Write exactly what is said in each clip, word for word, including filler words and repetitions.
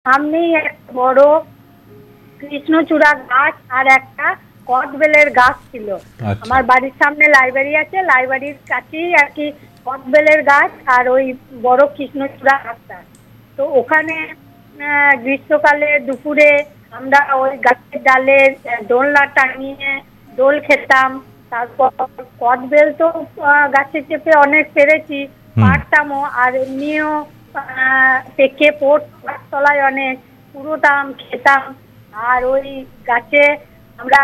সামনেই একটা বড় কৃষ্ণচূড়া গাছ আর একটা কদবেলের গাছ ছিল। আমার বাড়ির সামনে লাইব্রেরি আছে, লাইব্রেরির কাছেই আর কি কদবেলের গাছ আর ওই বড় কৃষ্ণচূড়া গাছটা। তো ওখানে গ্রীষ্মকালে দুপুরে আমরা ওই গাছের ডালে দোলনা টাঙিয়ে দোল খেতাম। তারপর কদবেল তো গাছে চেপে অনেক পেরেছি, পারতামও, আর এমনিও পেকে পোট তলায় অনেক পুরোটাম খেতাম। আর ওই গাছে আমরা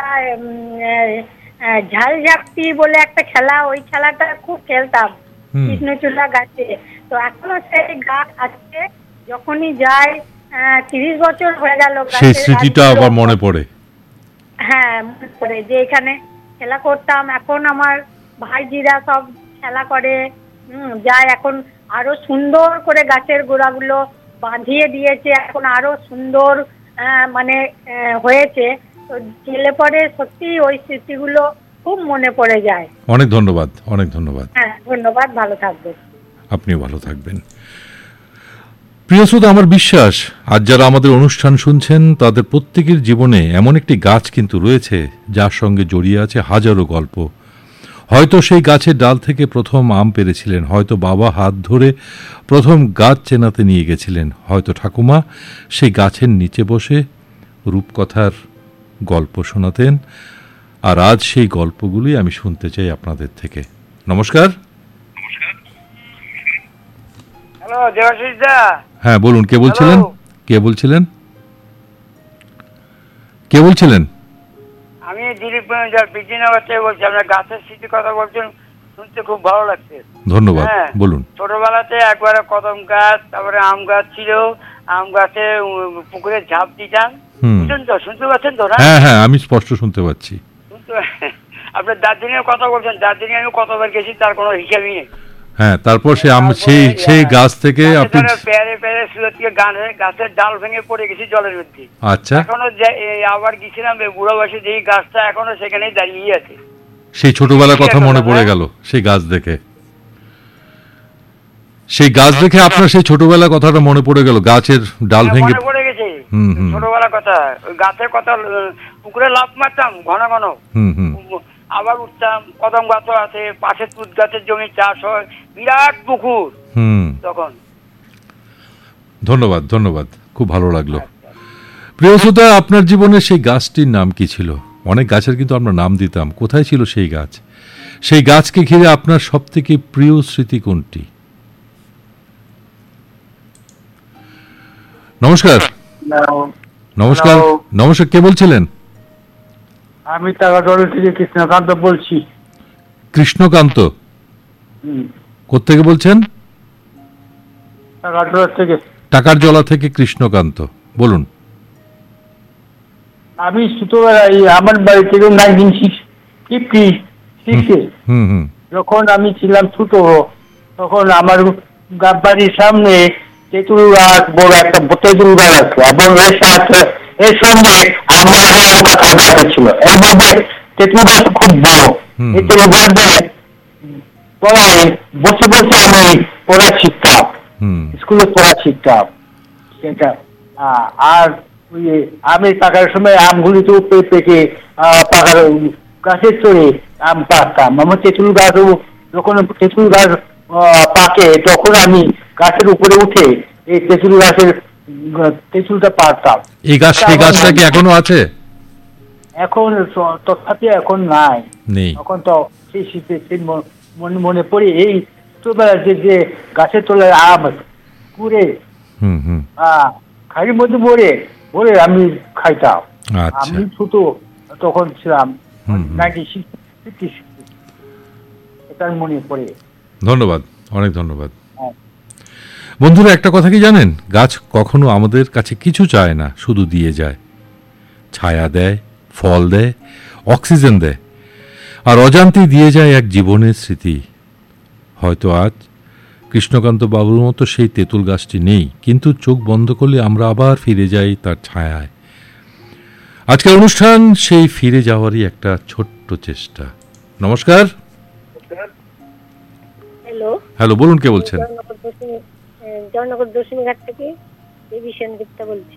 ঝাল ঝাপটি বলে একটা খেলা, ওই খেলাটা খুব খেলতাম কৃষ্ণচূড়া গাছে। তো এখনো সেই গাছ আছে, যখনই যাই তিরিশ বছর হয়ে গেল সেই স্মৃতিটা আবার মনে পড়ে। হ্যাঁ মনে পড়ে যে এখানে খেলা করতাম। এখন আমার ভাইজিরা সব খেলা করে, হম যায় এখন আরো সুন্দর করে গাছের গোড়াগুলো বাঁধিয়ে দিয়েছে, এখন আরো সুন্দর মানে হয়েছে। তো গেলে পরে সত্যি ওই স্মৃতিগুলো খুব মনে পড়ে যায়। অনেক ধন্যবাদ, অনেক ধন্যবাদ। হ্যাঁ ধন্যবাদ, ভালো থাকবেন। আপনিও ভালো থাকবেন। প্রিয় শ্রোতা, আমার বিশ্বাস আজ যারা আমাদের অনুষ্ঠান শুনছেন তাদের প্রত্যেকের জীবনে এমন একটি গাছ কিন্তু রয়েছে যার সঙ্গে জড়িয়ে আছে হাজারো গল্প। হয়তো সেই গাছের ডাল থেকে প্রথম আম পেরেছিলেন, হয়তো বাবা হাত ধরে প্রথম গাছ চেনাতে নিয়ে গেছিলেন, হয়তো ঠাকুমা সেই গাছের নিচে বসে রূপকথার গল্প শোনাতেন। আর আজ সেই গল্পগুলি আমি শুনতে চাই আপনাদের থেকে। নমস্কার। হ্যালো দেবাশিস দা। হ্যাঁ বলুন, কে বলছিলেন? কে বলছিলেন? কে বলছিলেন? আমি দিলীপ বিজয়নগর থেকে বলছি। আপনার গাছের স্মৃতির কথা বলছেন, শুনতে খুব ভালো লাগছে। ধন্যবাদ, বলুন। ছোটবেলাতে একবারে কদম গাছ, তারপরে আম গাছ ছিল, আম গাছে পুকুরে ঝাঁপ দিতাম। বুঝছেন তো? শুনতে পাচ্ছেন তো? হ্যাঁ হ্যাঁ আমি স্পষ্ট শুনতে পাচ্ছি। আপনার দার্জিলিং এর কথা বলছেন, দার্জিলিং আমি কতবার গেছি তার কোনো হিসাবই নেই। হ্যাঁ তারপর সে সেই সেই গাছ থেকে আপনি পেয়ারে পেয়ারে শুয়ে থেকে গানে গাছের ডাল ভেঙে পড়ে গেছি জলের মধ্যে। আচ্ছা, এখনো আবার গেছিলাম বুড়ো বয়সে, যেই গাছটা এখনো সেখানেই দাঁড়িয়ে আছে। সেই ছোটবেলার কথা মনে পড়ে গেল সেই গাছ দেখে। সেই গাছ দেখে আপনার সেই ছোটবেলার কথাটা মনে পড়ে গেল, গাছের ডাল ভেঙে পড়ে গেছে। ছোটবেলার কথা, ওই গাছের কথা, পুকুরে লাফ মারতাম ঘন ঘন, আবার উঠতাম। কদম গাছও আছে, পাশে তুত গাছের জমি চাষ হয়, বিরাট পুকুর তখন। ধন্যবাদ ধন্যবাদ, খুব ভালো লাগলো। প্রিয় শ্রোতা, আপনার জীবনের সেই গাছটির নাম কি ছিল? অনেক গাছের কিন্তু আমরা নাম দিতাম, কোথায় ছিল সেই গাছ? সেই গাছকে ঘিরে আপনার সব থেকে প্রিয় স্মৃতি কোনটি? নমস্কার। নমস্কার নমস্কার, কে বলছিলেন? আমি টাকাজলা থেকে কৃষ্ণকান্ত বলছি। কৃষ্ণকান্ত, কোত্থেকে বলছেন? টাকাজলা থেকে। টাকারজলা থেকে কৃষ্ণকান্ত, বলুন। আমি ছোটবেলায় আমার বাড়ি থেকে নাইনটিন ফিফটি সিক্সে যখন আমি ছিলাম ছোট, তখন আমার বাড়ির সামনে তেঁতুল গাছ, বড় একটা তেঁতুল গাছ আছে, এবং এর সাথে এর সঙ্গে আমার গাছ ছিল। এর মধ্যে তেঁতুল গাছ খুব বড়। এই তেঁতুল গাছ পড়ায় বসে বসে আমি পড়া শিখতাম, স্কুলে পড়া শিখতাম সেটা। আর আমের পাকার সময় আমগুলি তো পেকে পাকার গাছের চড়ে আম পাকতাম। আমার তেঁতুল গাছও যখন তেঁতুল গাছ পাকে তখন আমি গাছের উপরে উঠে এই তেঁতুল গাছের তেঁতুলটা পারতাম। এই গাছ সেই গাছটা কি এখনো আছে? এখন তথাপি এখন নাই, এখন তো সেই শীতে মনে মনে পড়ে এই ছোটবেলায় যে যে গাছের তলায় আম পুড়ে খাড়ির মধ্যে পড়ে বলে আমি খাইতাম। আমি ছোট তখন ছিলাম, এটা মনে পড়ে। ধন্যবাদ, অনেক ধন্যবাদ। বন্ধুরা, একটা কথা কি জানেন? গাছ কখনো আমাদের কাছে কিছু চায় না, শুধু দিয়ে যায়। ছায়া দেয়, ফল দেয়, অক্সিজেন দেয়, আর অজান্তেই দিয়ে যায় এক জীবনের স্মৃতি। হয়তো আজ কৃষ্ণকান্ত বাবুর মতো সেই তেঁতুল গাছটি নেই, কিন্তু চোখ বন্ধ করলে আমরা আবার ফিরে যাই তার ছায়ায়। আজকের অনুষ্ঠান সেই ফিরে যাওয়ারই একটা ছোট্ট চেষ্টা। নমস্কার। হ্যালো। হ্যালো, বলুন, কে বলছেন? জয়নগর দক্ষিণঘাট থেকে। দেবী সেনগুপ্ত বলছি।